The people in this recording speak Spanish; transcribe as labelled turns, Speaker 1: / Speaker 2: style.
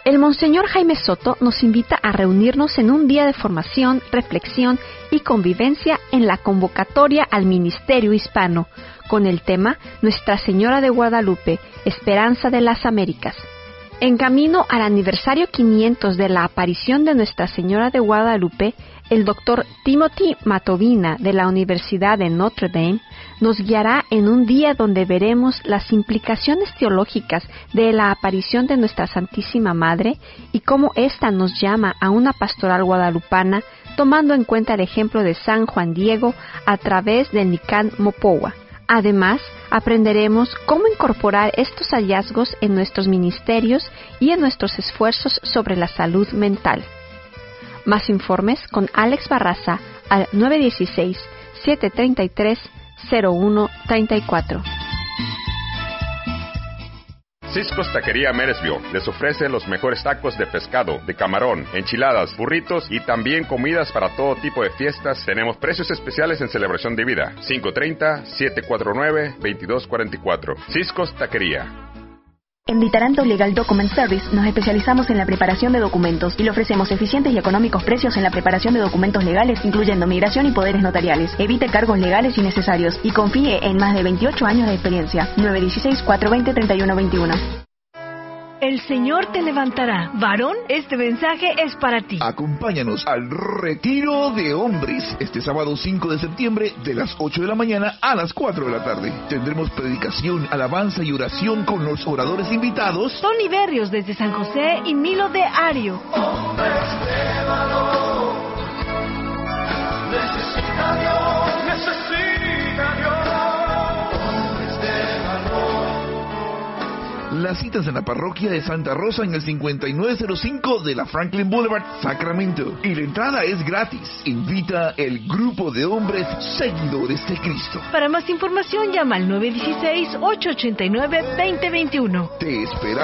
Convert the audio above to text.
Speaker 1: El Monseñor Jaime Soto nos invita a reunirnos en un día de formación, reflexión y convivencia en la convocatoria al Ministerio Hispano, con el tema Nuestra Señora de Guadalupe, Esperanza de las Américas. En camino al aniversario 500 de la aparición de Nuestra Señora de Guadalupe, el Dr. Timothy Matovina de la Universidad de Notre Dame nos guiará en un día donde veremos las implicaciones teológicas de la aparición de Nuestra Santísima Madre y cómo ésta nos llama a una pastoral guadalupana tomando en cuenta el ejemplo de San Juan Diego a través del Nican Mopowa. Además, aprenderemos cómo incorporar estos hallazgos en nuestros ministerios y en nuestros esfuerzos sobre la salud mental. Más informes con Alex Barraza al 916-733-0134.
Speaker 2: Cisco's Taquería Meresville les ofrece los mejores tacos de pescado, de camarón, enchiladas, burritos y también comidas para todo tipo de fiestas. Tenemos precios especiales en celebración de vida. 530-749-2244. Cisco's Taquería.
Speaker 3: En Vitaranto Legal Document Service nos especializamos en la preparación de documentos y le ofrecemos eficientes y económicos precios en la preparación de documentos legales, incluyendo migración y poderes notariales. Evite cargos legales innecesarios y confíe en más de 28 años de experiencia. 916-420-3121.
Speaker 4: El Señor te levantará. Varón, este mensaje es para ti.
Speaker 5: Acompáñanos al Retiro de Hombres este sábado 5 de septiembre de las 8 de la mañana a las 4 de la tarde. Tendremos predicación, alabanza y oración con los oradores invitados
Speaker 4: Tony Berrios desde San José y Milo de Ario.
Speaker 6: Hombres de valor, necesita Dios, necesita Dios. Hombres de valor.
Speaker 5: Las citas en la parroquia de Santa Rosa en el 5905 de la Franklin Boulevard, Sacramento. Y la entrada es gratis. Invita el grupo de hombres seguidores de Cristo.
Speaker 4: Para más información llama al 916-889-2021.
Speaker 5: Te esperamos.